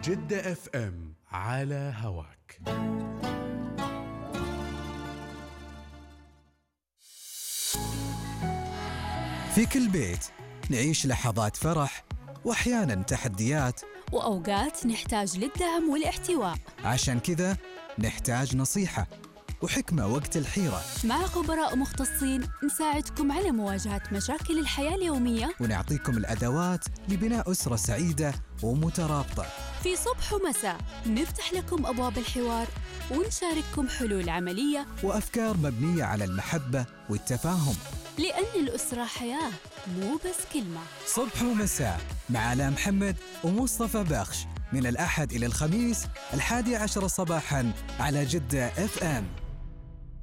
جدة اف ام على هواك. في كل بيت نعيش لحظات فرح وأحياناً تحديات، وأوقات نحتاج للدعم والاحتواء. عشان كذا نحتاج نصيحة وحكمة وقت الحيرة، مع خبراء مختصين نساعدكم على مواجهة مشاكل الحياة اليومية، ونعطيكم الأدوات لبناء أسرة سعيدة ومترابطة. في صبح ومساء نفتح لكم أبواب الحوار ونشارككم حلول عملية وأفكار مبنية على المحبة والتفاهم، لأن الأسرة حياة مو بس كلمة. صبح ومساء مع آلاء محمد ومصطفى بخش، من الأحد إلى الخميس 11 صباحاً على جدة اف ام.